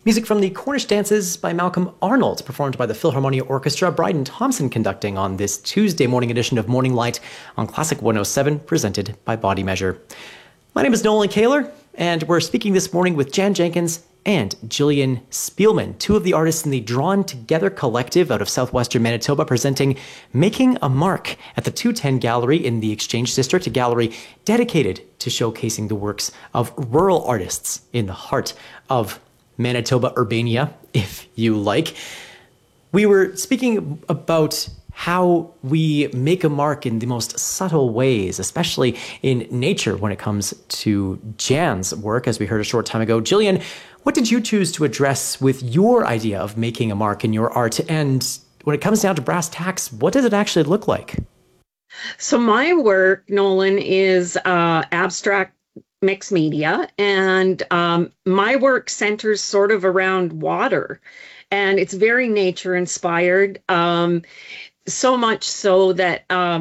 Music from the Cornish Dances by Malcolm Arnold, performed by the Philharmonia Orchestra. Bryden Thompson conducting on this Tuesday morning edition of Morning Light on Classic 107, presented by Body Measure. My name is Nolan Kaler, and we're speaking this morning with Jan Jenkins and Jillian Spielman, two of the artists in the Drawn Together Collective out of southwestern Manitoba, presenting Making a Mark at the 210 Gallery in the Exchange District, a gallery dedicated to showcasing the works of rural artists in the heart of Manitoba Urbania, if you like. We were speaking about how we make a mark in the most subtle ways, especially in nature when it comes to Jan's work, as we heard a short time ago. Jillian, what did you choose to address with your idea of making a mark in your art? And when it comes down to brass tacks, what does it actually look like? So my work, Nolan, is abstract mixed media, and my work centers sort of around water, and it's very nature inspired, so much so that